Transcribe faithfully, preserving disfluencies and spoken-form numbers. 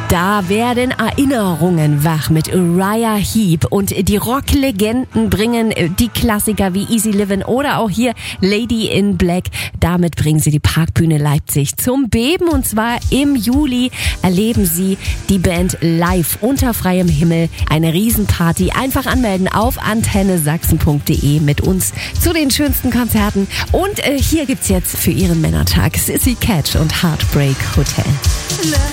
Da werden Erinnerungen wach mit Uriah Heep und die Rocklegenden bringen die Klassiker wie Easy Livin' oder auch hier Lady in Black. Damit bringen sie die Parkbühne Leipzig zum Beben und zwar im Juli erleben sie die Band live unter freiem Himmel. Eine Riesenparty. Einfach anmelden auf antenne sachsen punkt de mit uns zu den schönsten Konzerten. Und äh, hier gibt's jetzt für ihren Männertag Sissy Catch und Heartbreak Hotel.